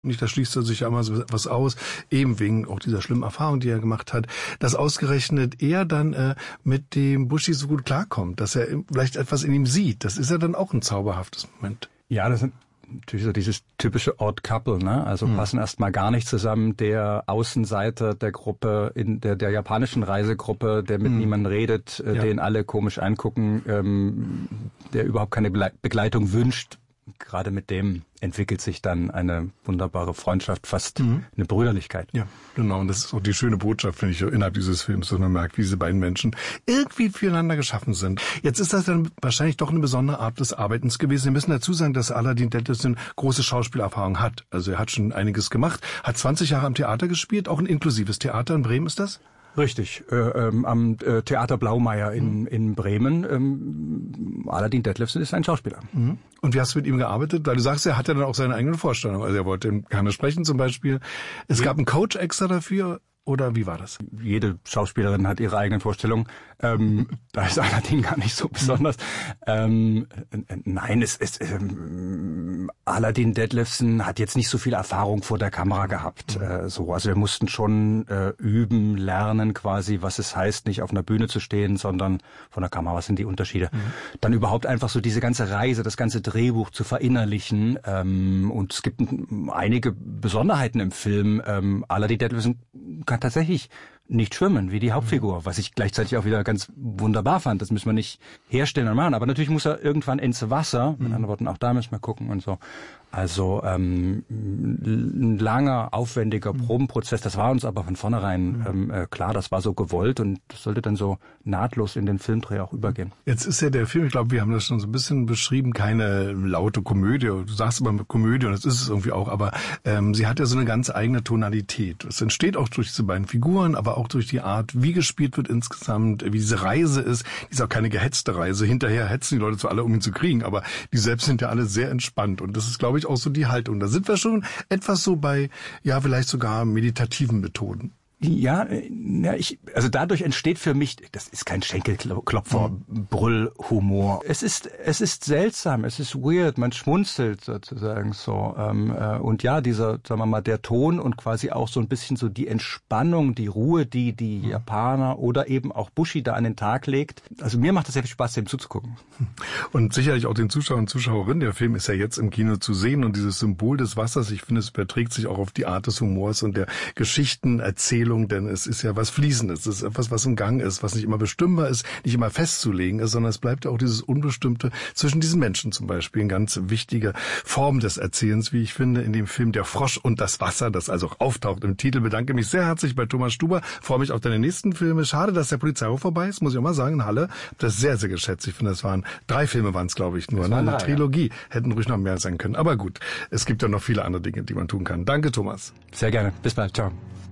Nicht, da schließt er sich ja immer so was aus, eben wegen auch dieser schlimmen Erfahrung, die er gemacht hat, dass ausgerechnet er dann mit dem Buschi so gut klarkommt, dass er vielleicht etwas in ihm sieht. Das ist ja dann auch ein zauberhaftes Moment. Ja, das sind natürlich so dieses typische Odd Couple, ne? Also passen erstmal gar nicht zusammen. Der Außenseiter der Gruppe, in der japanischen Reisegruppe, der mit niemandem redet, den alle komisch angucken, der überhaupt keine Begleitung wünscht. Gerade mit dem entwickelt sich dann eine wunderbare Freundschaft, fast eine Brüderlichkeit. Ja, genau. Und das ist auch die schöne Botschaft, finde ich, innerhalb dieses Films, dass man merkt, wie diese beiden Menschen irgendwie füreinander geschaffen sind. Jetzt ist das dann wahrscheinlich doch eine besondere Art des Arbeitens gewesen. Wir müssen dazu sagen, dass Aladdin Detlefsen große Schauspielerfahrung hat. Also er hat schon einiges gemacht, hat 20 Jahre am Theater gespielt, auch ein inklusives Theater in Bremen ist das? Richtig, am Theater Blaumeier in Bremen. Aladdin Detlefsen ist ein Schauspieler. Und wie hast du mit ihm gearbeitet? Weil du sagst, er hat ja dann auch seine eigenen Vorstellungen. Also er wollte gerne sprechen zum Beispiel. Es gab einen Coach extra dafür. Oder wie war das? Jede Schauspielerin hat ihre eigenen Vorstellungen. Da ist Aladdin gar nicht so besonders. Nein, Aladdin Detlefsen hat jetzt nicht so viel Erfahrung vor der Kamera gehabt. Also wir mussten schon üben, lernen quasi, was es heißt, nicht auf einer Bühne zu stehen, sondern vor der Kamera. Was sind die Unterschiede? Dann überhaupt einfach so diese ganze Reise, das ganze Drehbuch zu verinnerlichen. Und es gibt einige Besonderheiten im Film. Aladdin Detlefsen kann tatsächlich nicht schwimmen, wie die Hauptfigur, was ich gleichzeitig auch wieder ganz wunderbar fand. Das müssen wir nicht herstellen und machen. Aber natürlich muss er irgendwann ins Wasser. Mit anderen Worten, auch da müssen wir gucken und so. Also ein langer, aufwendiger Probenprozess. Das war uns aber von vornherein klar, das war so gewollt und das sollte dann so nahtlos in den Filmdreh auch übergehen. Jetzt ist ja der Film, ich glaube, wir haben das schon so ein bisschen beschrieben, keine laute Komödie. Du sagst immer Komödie und das ist es irgendwie auch, aber sie hat ja so eine ganz eigene Tonalität. Es entsteht auch durch diese beiden Figuren, aber auch durch die Art, wie gespielt wird insgesamt, wie diese Reise ist. Die ist auch keine gehetzte Reise. Hinterher hetzen die Leute zwar alle, um ihn zu kriegen, aber die selbst sind ja alle sehr entspannt und das ist, glaube ich, auch so die Haltung. Da sind wir schon etwas so bei, ja, vielleicht sogar meditativen Methoden. Ja, also dadurch entsteht für mich, das ist kein Schenkelklopfer, Brüllhumor. Es ist seltsam, es ist weird, man schmunzelt sozusagen so. Und ja, dieser, sagen wir mal, der Ton und quasi auch so ein bisschen so die Entspannung, die Ruhe, die Japaner oder eben auch Buschi da an den Tag legt. Also mir macht das sehr viel Spaß, dem zuzugucken. Und sicherlich auch den Zuschauern und Zuschauerinnen. Der Film ist ja jetzt im Kino zu sehen und dieses Symbol des Wassers, ich finde, es überträgt sich auch auf die Art des Humors und der Geschichtenerzählung. Denn es ist ja was Fließendes, es ist etwas, was im Gang ist, was nicht immer bestimmbar ist, nicht immer festzulegen ist, sondern es bleibt ja auch dieses Unbestimmte zwischen diesen Menschen zum Beispiel. Eine ganz wichtige Form des Erzählens, wie ich finde, in dem Film Der Frosch und das Wasser, das also auch auftaucht im Titel. Bedanke mich sehr herzlich bei Thomas Stuber, freue mich auf deine nächsten Filme. Schade, dass der Polizeiruf vorbei ist, muss ich auch mal sagen, in Halle. Hab das sehr, sehr geschätzt. Ich finde, das waren 3 Filme, waren es, glaube ich, nur. Eine Trilogie. Ja. Hätten ruhig noch mehr sein können. Aber gut, es gibt ja noch viele andere Dinge, die man tun kann. Danke, Thomas. Sehr gerne. Bis bald. Ciao.